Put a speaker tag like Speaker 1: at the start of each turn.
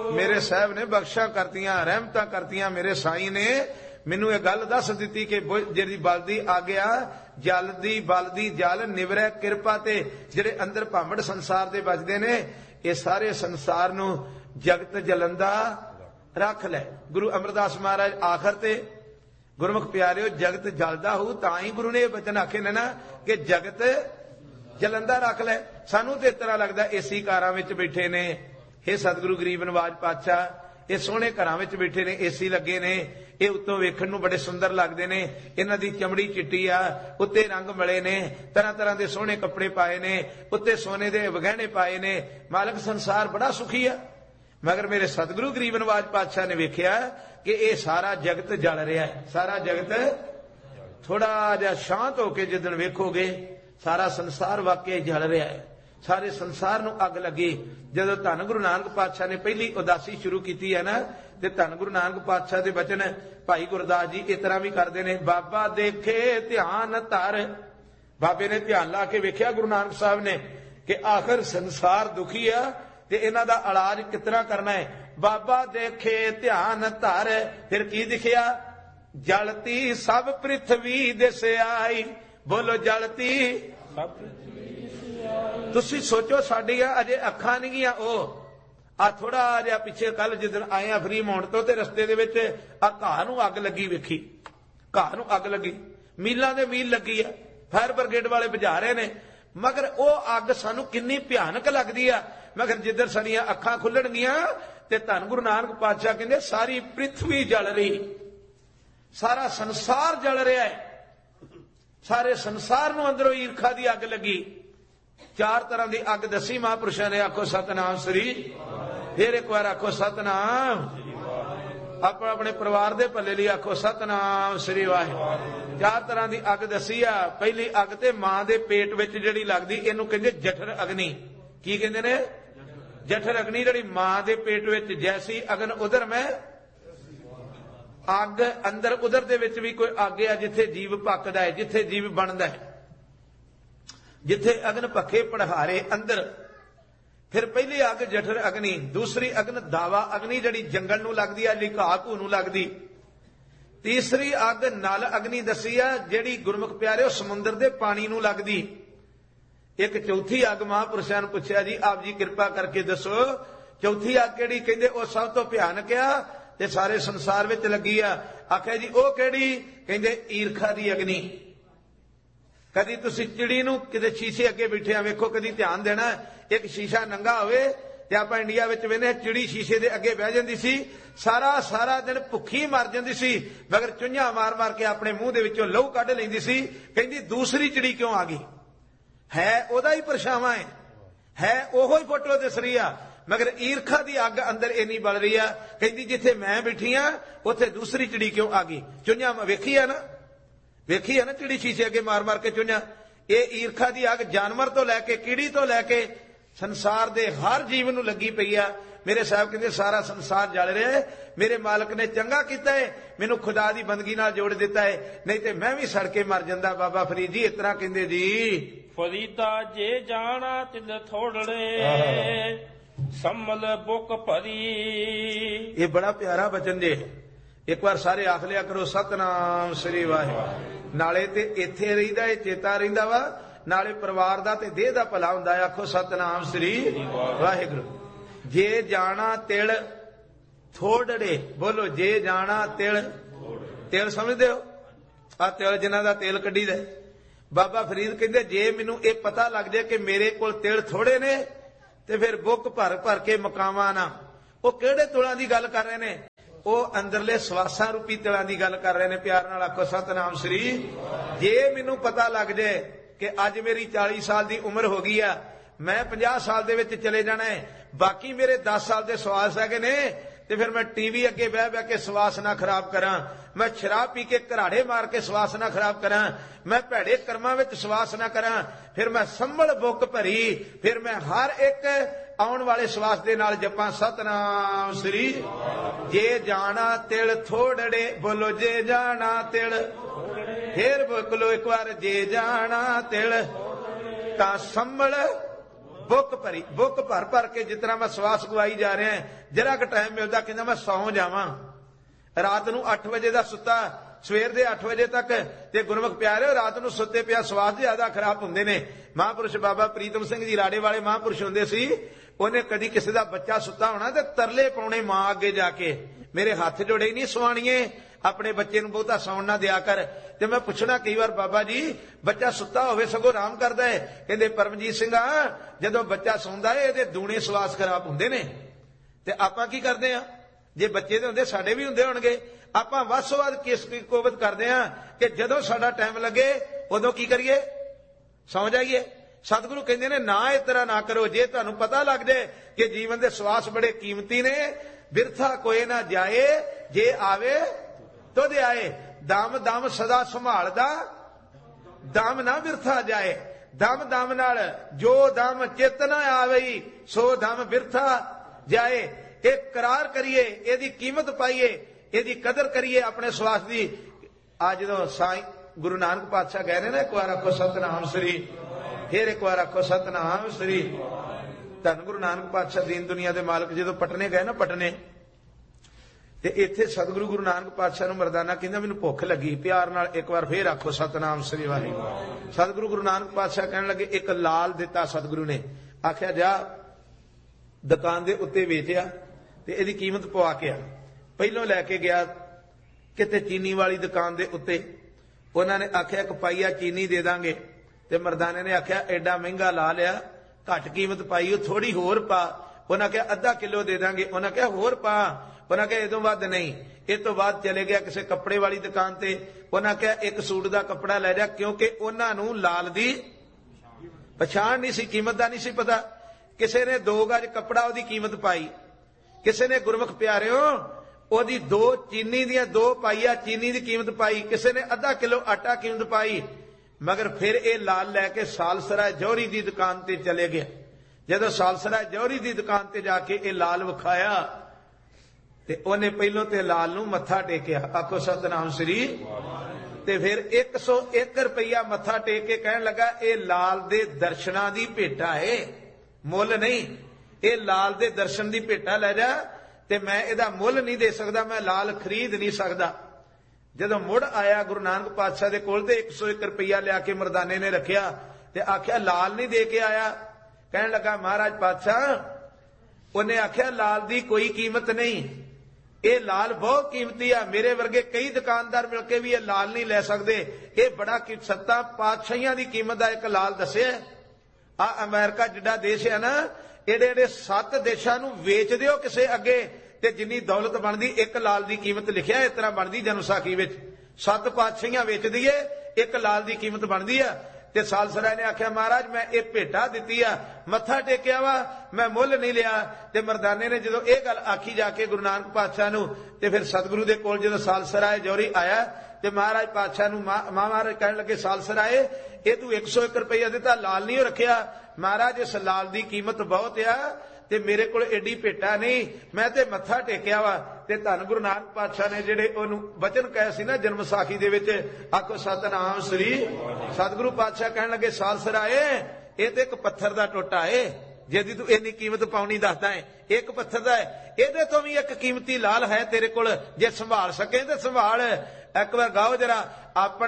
Speaker 1: मेरे साहब ने बख्शा करतियां रहमतां करतियां मेरे साई ने मैनू ये गल दस दी कि जी बलदी आग्या जलदी बलदी जल निवरै किरपा ते जेड़े अंदर भामड़ संसार दे बजदे ने ये सारे संसार नू जगत जलंदा रख लै। गुरु अमरदास महाराज आखिर ते गुरमुख प्यारिओ जगत जलदा हो तां ही गुरु ने वचन आखे ने ना कि जगत जलंदा रख लै। सानू तो इस तरह लगता एसी कारां विच बैठे ने, हे सतगुरु गरीब नवाज पातशाह ये सोहणे घरां विच बैठे ने, एसी लगे ने, ये उत्तों वेखण नूं बड़े सुंदर लगदे ने, इन्हां दी चमड़ी चिट्टी आ, उत्ते रंग मले ने, तरह तरह दे सोहणे कपड़े पाए ने, उत्ते सोने दे गहणे पाए ने, मालक संसार बड़ा सुखी आ। मगर मेरे सतगुरु गरीब नवाज पातशाह ने वेख्या कि ये सारा जगत जल रहा है, सारा जगत थोड़ा जिहा शांत होके जिदन वेखोगे सारा संसार वाकई जल रहा है, सारे संसार नूं अग लगी। जदों धन गुरु नानक पातशाह ने पहली उदासी शुरू की है ना, ते धन गुरु नानक पातशाह दे वचन भाई गुरदास जी इस तरह भी करते हैं। बाबा देखे ध्यान धर, बाबे ने ध्यान ला के वेख्या गुरु नानक साहब ने कि आखिर संसार दुखी है ते इन्हां दा इलाज कितना करना है। बाबा देखे ध्यान धर, फिर की दिखिया जलती सब पृथ्वी दिस आई। बोलो जलती सब पृथ्वी। तुसी सोचो साडियां अजे अखां नहीं गियां, ओ आ थोड़ा जिहा पिछे कल जिदन आए फ्री माउंट तो ते रस्ते दे विच आ घाह नूं अग लगी वेखी, घाह नूं अग लगी, मीलां दे मील लगी है, फायर ब्रिगेड वाले बुझा रहे ने, मगर ओ अग सानू किन्नी भयानक लगदी आ। मगर जिधर साडियां अखां खुलणगियां ते धन गुरु नानक पातशाह कहंदे सारी पृथ्वी जल रही, सारा संसार जल रहा है, सारे संसार नूं अंदरों ईर्खा दी अग लगी। चार तरह की अग दसी महापुरुषों ने, आखो सतनाम श्री, फिर एक बार आखो सतनाम, अपने अपने परिवार दे भले लिए आखो सतनाम श्री वाहिगुरू। चार तरह की अग दसी आ। पहली अग ते मां दे पेट विच जिहड़ी लगदी इहनूं कहंदे जठर अग्नि। की कहंदे ने? जठर अग्नि। जिहड़ी मां दे पेट विच जैसी अगन उधर मैं अग अंदर उधर दे विच भी कोई अग है जिथे जीव पकदा है, जिथे जीव बनदा है, जिथे अग्न पखे पढ़ारे अंदर। फिर पहली अग जठर अग्नि, दूसरी अग्न दावा अग्नि जिहड़ी जंगल नूं लगदी है, घाह घू नूं लगदी। तीसरी अग नल अग्नि दसी है जिहड़ी गुरमुख प्यारे समुंदर दे पानी नूं लगदी। एक चौथी अग महापुरुषां नूं पुछया जी आप जी कृपा करके दसो चौथी अग किहड़ी? कहंदे ओ सब तो भयानक आ ते सारे संसार विच लगी आ। आख्या जी ओ किहड़ी? कहंदे ईर्खा दी अग्नि। कदी तुसी चिड़ी नूं किते शीशे अगे बैठे आ वेखो, कदी ध्यान देना, एक शीशा नंगा होवे ते आपां इंडिया विच वेखने चिड़ी शीशे दे अगे बह जांदी सी, सारा सारा दिन भुखी मर जांदी सी, मगर चुंझां मार मार के अपने मूंह दे विचों लहू कढ लैंदी सी। कहंदी दूसरी चिड़ी क्यों आ गई? है ओदा ही परछावां है ओहो ही फोटो दिस रही आ, मगर ईर्खा दी अग अंदर इन्नी बल रही आ। कहंदी जिथे मैं बैठी आ उत्थे दूसरी चिड़ी क्यों आ गई? चुंझां वेखी आ ना, वेखी है ना चिड़ी शीशे अगे मार मार के चुन्या। ये ईर्खा दी अग जानवर तो लैके कीड़ी तो लैके संसार दे हर जीव नूं लगी पई आ। मेरे साहब कहंदे सारा संसार जल रहा है, मेरे मालक ने चंगा कीता है, मैनूं खुदा दी बंदगी नाल जोड़ दिता है, नहीं ते मैं भी सड़ के मर जांदा। बाबा फरीद जी इस तरह कहंदे जी,
Speaker 2: फरीदा जे जाना तिल थोड़े सम्मल बुक भरी।
Speaker 1: ये बड़ा प्यारा वचन जे, एक बार सारे आख लिया करो सतनाम श्री वाहिगुरू। नाले ते इत्थे रहिंदा है, चेता रहिंदा वा, नाले परिवार दा ते देह दा भला हुंदा है। आखो सतनाम श्री वाहिगुरू। जे जाना तिल थोड़े, बोलो जे जाना तिल। तिल समझदे हो? आ तिल जिन्हां दा तेल कड्डी दा। बाबा फरीद कहंदे जे मैनूं ये पता लग जाए कि मेरे कोल तिल थोड़े ने ते फिर बुक भर भर के मकावां ना। वो किहड़े तुलां दी गल कर रहे ने? वो अंदरले सवासा रूपी तिलां दी गल कर रहे ने। प्यार नाल आखो सतनाम श्री। जे मैनूं पता लग जाए कि अज मेरी 40 साल दी उम्र हो गई आ, मैं 50 साल दे विच चले जाना है, बाकी मेरे 10 साल दे सवास है ने, ते फिर मैं टीवी अगे बह बह के सवास ना खराब करा, मैं शराब पी के घराड़े मार के सवास ना खराब करा, मैं भैड़े कर्मां विच सवास ना करा, फिर मैं संभल बुक भरी, फिर मैं हर एक आउण वाले सवास दे नाल जपां सतनाम श्री। जे जाना तिल थोड़े, बोलो जे जाना तिल। फिर बोलो एक बार जे जाना तिल, तां संभल बुक भर भर के जितना मैं श्वास गवाई जा रहा है, जरा क टाइम मिलता कहना मैं सौ जावां। रात नूं 8 वजे दा सुता सवेर दे 8 वजे तक ते गुरमुख प्यारे रात नूं सुते पिया स्वास्थ्य ज्यादा खराब हुंदे ने। महापुरुष बाबा प्रीतम सिंह जी लाड़े वाले महापुरुष हुंदे सी, ਉਹਨੇ कदी किसी का बच्चा सुता होना ते तरले पाउणे मां अगे जाके मेरे हाथ जोड़े ही नहीं सुवाणीए, अपने बच्चे नूं बहुता सौण ना दिया कर। ते मैं पुछना कई बार बाबा जी बच्चा सुता होवे सगों आराम करदा है, कहंदे परमजीत सिंह जदों बच्चा सौंदा है इहदे दूणे श्वास खराब हुंदे ने। ते आपां की करदे आ, जे बच्चे दे हुंदे साडे भी हुंदे होणगे, आपां वस-वस किस कोवत करदे आ कि जदों साडा टाइम लगे उदों की करिए, सौ जाइए। सतगुरु कहंदे ने ना इस तरह ना करो। जे तुहानूं पता लग जाए कि जीवन दे श्वास बड़े कीमती ने, बिरथा कोई ना जाए, जे आवे तो दे आए। दम दम सदा संभालदा, दम ना बिरथा जाए। दम दम नाल जो दम चित ना आवे सो दम बिरथा जाए। एक करार करिए, इहदी कीमत पाइए, इहदी कदर करिए अपने श्वास की। आज जो साईं गुरु नानक पातशाह कह रहे ने एक बार आखो सतनाम श्री, फिर एक बार आखो सतनाम श्री। धन गुरु नानक पातशाह दीन दुनिया के मालक जो पटने गए ना, पटने ते इत्थे सतगुरु गुरु नानक पातशाह नूं मरदाना कहंदा मैनूं भुख लगी, प्यार नाल एक बार फिर आखो सतनाम श्री वाहिगुरू। सतगुरु गुरु नानक पातशाह कहण लगे एक लाल दिता सतगुरु ने, आख्या जा दुकान दे उत्ते वेचिया ते इहदी कीमत पवा के आ। पहलों लैके गया किते चीनी वाली दुकान दे उत्ते, उन्होंने आख्या एक पाईया चीनी दे दांगे, ते मरदाने ने आख्या एडा महंगा ला लिया, घट कीमत पाई थोड़ी होर पा। उन्हें आख्या आधा किलो दे दांगे, उन्हें आख्या होर पा। उन्हें आख्या इदों वध नहीं। इस तो बाद चले गया किसी कपड़े वाली दुकान ते, उन्हें आख्या एक सूट का कपड़ा लै जा, क्योंकि उन्होंने लाल दी पछाण नहीं सी, कीमत का नहीं सी पता। किसी ने 2 गज कपड़ा ओदी कीमत पाई, किसी ने गुरमुख प्यारिओ ओदी 2 चीनी दियां 2 पाईया चीनी की कीमत पाई, किसी ने आधा किलो आटा कीमत पाई। मगर फिर ये लाल लैके सालसराय जौहरी की दुकान ते चले गए। जदों सालसराय जौहरी की दुकान ते जाके ये लाल विखाया ते उन्हें पहलों ते लाल नूं मत्था टेकिया, आखो सतनाम श्री। ते फिर 101 रुपया मत्था टेक के कहन लगा ये लाल दे दर्शनां दी भेटा है, मुल नहीं। ये लाल दे दर्शन दी भेटा लै जा, ते मैं इहदा मुल नहीं दे सकदा, मैं लाल खरीद नहीं सकदा। जदों मुड़ आया गुरु नानक पातशाह दे कोल ते 101 रुपया लिया के मरदाने ने रखिया ते आख्या लाल नहीं दे के आया। कहन लगा महाराज पातशाह, उन्हें आख्या लाल दी कोई कीमत नहीं, ये लाल बहुत कीमती है, मेरे वर्गे कई दुकानदार मिलके भी ये लाल नहीं ले सकते। ये बड़ा 7 पातशाहियां दी कीमत दा एक लाल दस्सिया। आ अमेरिका जिड्डा देश है ना, एडे 7 देशां नूं वेच दिओ किसे अगे, ते जिन्नी दौलत बनदी एक लाल दी कीमत लिखिया इस तरह बनदी जनमसाखी विच। 7 पातशाहियां वेच दईए, एक लाल दी कीमत बनदी है। ते सालसराय ने आख्या महाराज मैं ये भेटा दिती आ, मत्था टेकिया वा, मैं मुल नहीं लिया। ते मरदाने ने जदों ये गल आखी जाके गुरु नानक पातशाह नूं, ते फिर सतगुरु दे कोल जदों सालसराय जौहरी आया ते महाराज पातशाह नूं महाराज कहण लगे सालसराय ये तू 101 रुपया दिता, लाल नहीं रखिया। महाराज इस लाल दी कीमत बहुत आ ते मेरे कोल एडी भेटा नहीं, मैं ते मत्था टेकिया वा। ते धन गुरु नानक पातशाह ने जेडे ओनू वचन कहे सी ना जन्म साखी दे विच, आखो सतनाम श्री। सतगुरु पातशाह कहण लगे सालसराय ये ते एक पत्थर दा टोटा है, जिहदी तू इन्नी कीमत पाउणी दसदा है, एक पत्थर दा है, इहदे तो भी एक कीमती लाल है तेरे कोल, जे संभाल सके ते संभाल। एक बार गाओ जरा अपने